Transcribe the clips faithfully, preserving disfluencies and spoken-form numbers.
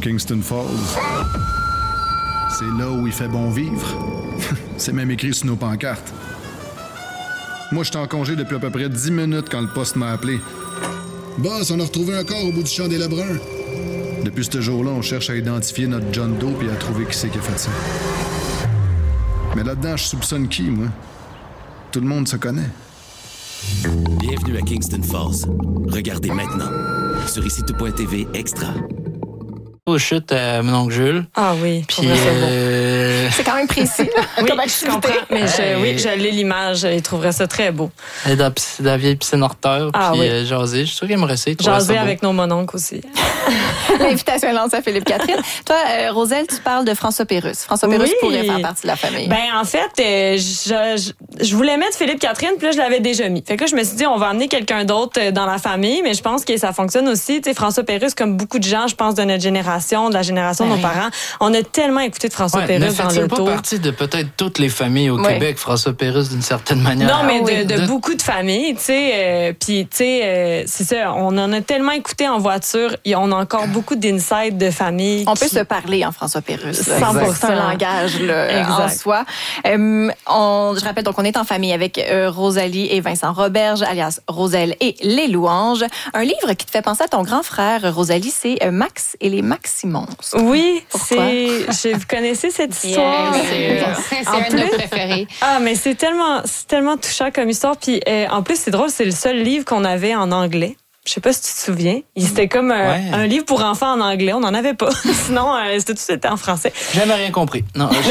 Kingston Falls. C'est là où il fait bon vivre. C'est même écrit sur nos pancartes. Moi, j'étais en congé depuis à peu près dix minutes quand le poste m'a appelé. Boss, on a retrouvé un corps au bout du champ des Lebrun. Depuis ce jour-là, on cherche à identifier notre John Doe et à trouver qui c'est qui a fait ça. Mais là-dedans, je soupçonne qui, moi? Tout le monde se connaît. Bienvenue à Kingston Falls. Regardez maintenant sur ici tout point t v Extra. Au chute à mon oncle Jules. Ah oui, puis euh... c'est quand même précis. Oui, je comprends. Mais je, Hey. oui, je lis l'image. Il trouverait ça très beau. Elle est dans la, piscine- dans la vieille piscine hors terre, Ah puis oui. euh, jaser. Je suis sûr qu'il aimerait ça. il trouverait Jaser ça beau. avec nos mononcles aussi. L'invitation est lancée à Philippe Catherine. Toi, euh, Roselle, tu parles de François Pérusse. François Pérusse Oui. pourrait faire partie de la famille. Ben en fait, euh, je, je, je voulais mettre Philippe Catherine, puis là, je l'avais déjà mis. Fait que là, je me suis dit, on va amener quelqu'un d'autre euh, dans la famille, mais je pense que ça fonctionne aussi. Tu sais, François Pérusse, comme beaucoup de gens, je pense, de notre génération, de la génération de nos Oui. parents, on a tellement écouté de François Ouais, ne Pérusse dans fait-il le pas tour. partie de peut-être toutes les familles au Ouais. Québec, François Pérusse, d'une certaine manière? Non, mais Ah oui. de, de beaucoup de familles, tu sais. Euh, Puis, tu sais, euh, c'est ça, on en a tellement écouté en voiture, et on a encore beaucoup d'insides de famille. On peut qui- se parler en François Pérusse. là. cent pour cent. C'est un langage là, en Exact. soi. Euh, on, je rappelle, donc, on est en famille avec euh, Rosalie et Vincent Roberge, alias Roselle et les Louanges. Un livre qui te fait penser à ton grand frère, Rosalie, c'est euh, Max et les Maximons. Oui, Pourquoi? c'est. je- Vous connaissez cette histoire? Bien sûr. C'est En un de nos plus- préférés. Ah, mais c'est tellement, c'est tellement touchant comme histoire. Puis euh, en plus, c'est drôle, c'est le seul livre qu'on avait en anglais. Je sais pas si tu te souviens. Il- C'était comme un, Ouais. un livre pour enfants en anglais. On n'en avait pas. Sinon, euh, c'était tout c'était en français. J'avais rien compris. Non, je-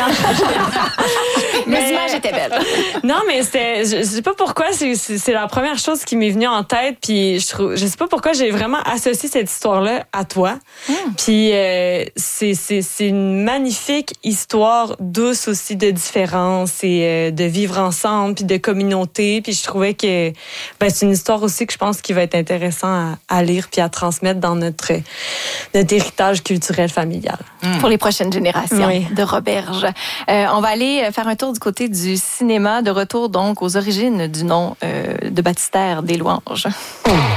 Les Mais- images étaient belles. Non, mais c'était, je, je sais pas pourquoi, c'est, c'est, c'est la première chose qui m'est venue en tête. Puis je trouve, je sais pas pourquoi j'ai vraiment associé cette histoire-là à toi. Puis euh, c'est, c'est, c'est une magnifique histoire douce aussi de différence et euh, de vivre ensemble puis de communauté. Puis je trouvais que ben, c'est une histoire aussi que je pense qui va être intéressant à, à lire puis à transmettre dans notre notre héritage culturel familial. Pour les prochaines générations Oui. de Roberge. Euh, on va aller faire un tour du côté du cinéma, de retour donc aux origines du nom euh, de baptistère des Louanges.